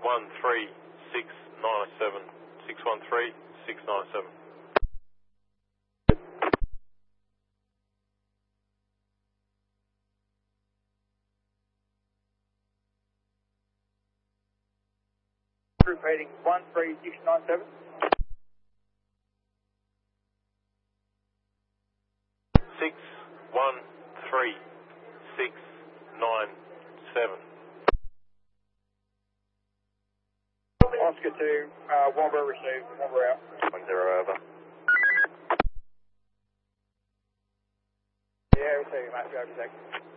613-697. 613-697. Group heading 13697. 613-697. Oscar 2, Womber received, Womber out. 10 over. Yeah, receiving, mate, go over second.